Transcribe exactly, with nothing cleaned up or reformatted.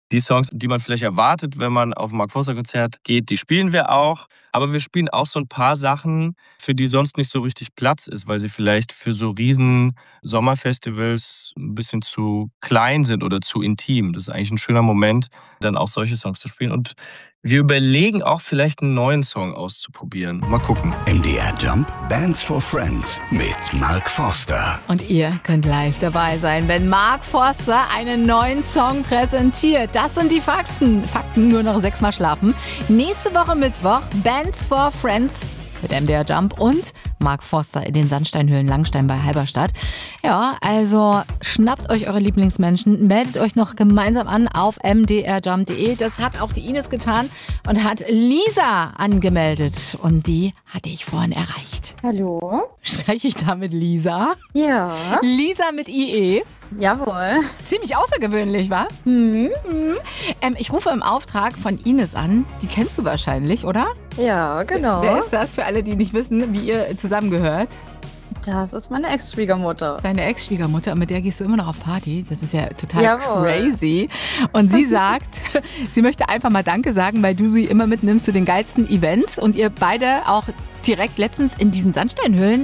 Die Songs, die man vielleicht erwartet, wenn man auf ein Mark Forster Konzert geht, die spielen wir auch. Aber wir spielen auch so ein paar Sachen, für die sonst nicht so richtig Platz ist, weil sie vielleicht für so riesen Sommerfestivals ein bisschen zu klein sind oder zu intim. Das ist eigentlich ein schöner Moment, dann auch solche Songs zu spielen. Und wir überlegen auch vielleicht einen neuen Song auszuprobieren. Mal gucken. M D R Jump Bands for Friends mit Mark Forster. Und ihr könnt live dabei sein, wenn Mark Forster einen neuen Song präsentiert. Das sind die Fakten. Fakten, nur noch sechsmal schlafen. Nächste Woche Mittwoch Bands for Friends mit M D R Jump und Mark Forster in den Sandsteinhöhlen Langstein bei Halberstadt. Ja, also schnappt euch eure Lieblingsmenschen, meldet euch noch gemeinsam an auf m d r jump punkt d e. Das hat auch die Ines getan und hat Lisa angemeldet. Und die hatte ich vorhin erreicht. Hallo? Spreche ich da mit Lisa? Ja. Lisa mit I E. Jawohl. Ziemlich außergewöhnlich, wa? Mhm. Mhm. Ähm, ich rufe im Auftrag von Ines an. Die kennst du wahrscheinlich, oder? Ja, genau. Wer ist das für alle, die nicht wissen, wie ihr zusammengehört? Das ist meine Ex-Schwiegermutter. Deine Ex-Schwiegermutter, und mit der gehst du immer noch auf Party. Das ist ja total Jawohl. crazy. Und sie sagt, sie möchte einfach mal Danke sagen, weil du sie immer mitnimmst zu den geilsten Events und ihr beide auch direkt letztens in diesen Sandsteinhöhlen